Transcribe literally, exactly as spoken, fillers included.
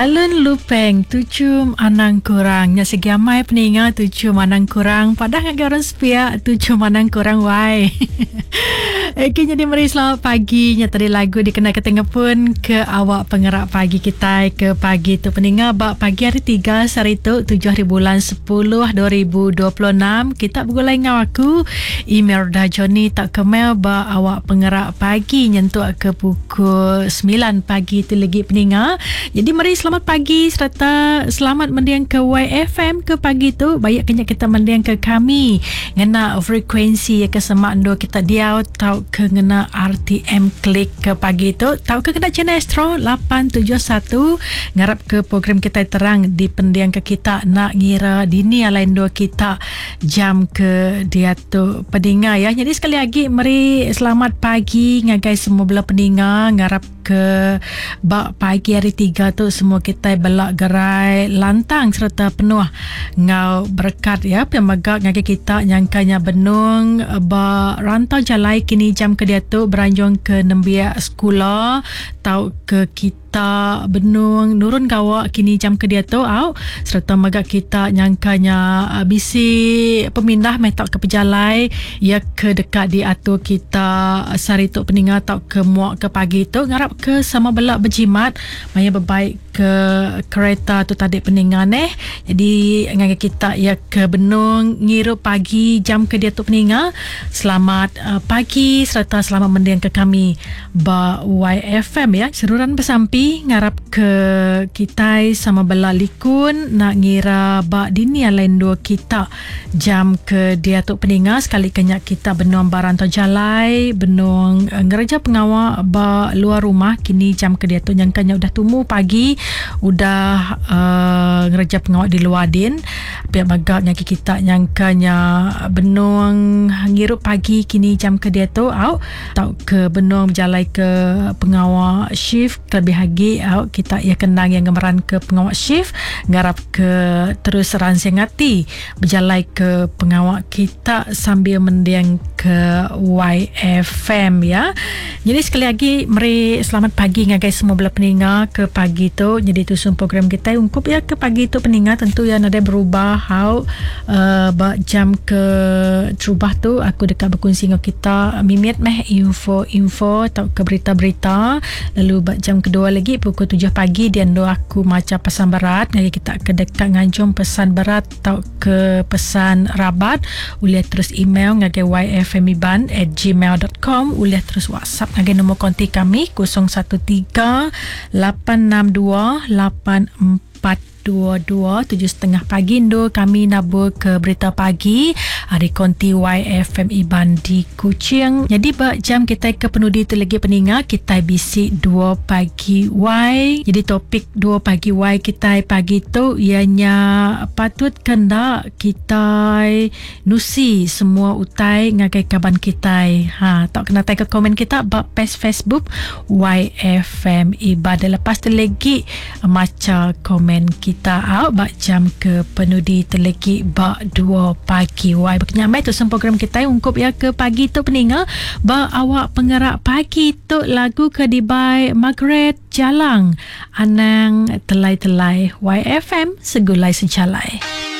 Alun lupeng tujuh manang kurang nya segi amai peninga tujuh manang kurang padah ngak orang sepia tujuh manang kurang wai. Okey, jadi mari selamat pagi nya tadi lagu dikenal ketengah pun ke awak pengerak pagi kita ke pagi tu peninga bak pagi hari tiga hari tu tujuh hari bulan sepuluh dua ribu dua puluh enam kita bergulai dengan aku email dah Johnny tak kemel bak awak pengerak pagi nyentuh ke pukul sembilan pagi tu lagi peninga. Jadi mari selamat pagi serta selamat mendiang ke Y F M ke pagi tu banyak kenyak kita mendiang ke kami ngena frekuensi ke semak ndo kita diau tau ke ngena R T M klik ke pagi tu tau ke kena channel Astro lapan tujuh satu ngarap ke program kita terang di pendiang ke kita nak ngira dini alain dua kita jam ke dia tu pedinga ya. Jadi sekali lagi mari selamat pagi ngagai semua belah pendinga ngarap ke bak pagi hari tiga tu semua kita belak gerai lantang serta penuh ngau berkat ya pemagak ngagai kita nyangkanya benung ba rantau jalai kini jam ke dia tu beranjung ke nembia sekolah tau ke kita benung nurun gawak kini jam ke dia tu au serta magak kita nyangkanya uh, bisi pemindah metak ke pejalai ya ke dekat di atur kita uh, sari tu peninga tau ke muak ke pagi tu ngarap ke sama belak berjimat maya berbaik ke kereta tu tadi peningan eh. Jadi ngagai kita ya ke benung ngirup pagi jam ke dia tu peninga selamat uh, pagi serta selamat mendiang ke kami ba Y F M ya. Seruran bersampi ngarap ke kita sama bela likun nak ngira ba dini lain dua kita jam ke dia tu peninga sekali kenyak kita benung barantau jalai benung uh, ngereja pengawal ba luar rumah kini jam ke dia tu nyangkanya udah tumu pagi udah uh, ngereja pengawal di luar din pihak magak nyaki kita nyangkanya benung ngirup pagi kini jam ke dia tu au tau ke benung berjalai ke pengawal shift terlebih lagi au kita ia kenang yang gemeran ke pengawal shift ngarap ke terus ransing hati berjalai ke pengawal kita sambil mendiang ke Y F M ya. Jadi sekali lagi mari selamat pagi ngagai semua belah peninga ke pagi tu. Jadi tu sun program kita ungkup ya ke pagi tu peninga tentu yang ada berubah how uh, jam ke terubah tu aku dekat berkongsi dengan kita mimit meh info-info atau ke berita-berita lalu bak jam kedua lagi pukul tujuh pagi dan do aku macam pesan berat ngagai kita ke dekat nganjung pesan berat atau ke pesan rabat ulihat terus email ngagai y f m iban at gmail dot com ulihat terus WhatsApp ngagai nombor kontak kami kosong satu tiga lapan enam dua lapan empat dua dua tujuh setengah pagi ndo kami nabur ke berita pagi hari konti Y F M Iban di Kuching. Jadi bak jam kita ke penudi tu lagi peninga kita bisi dua pagi Y. Jadi topik dua pagi Y kita pagi tu ianya patut kena kita nusi semua utai ngagai kaban kita ha tak kena tag ke komen kita bak page Facebook Y F M Iban. Lepas tu lagi macam komen kita kita out bak jam ke penudi telegi bak dua pagi Y berkenyamai tu sem program kita ungkup ya ke pagi tu peninga bak awak pengerak pagi tu lagu ke dibai Margaret Jalang Anang Telai-Telai Y F M segulai sejalai.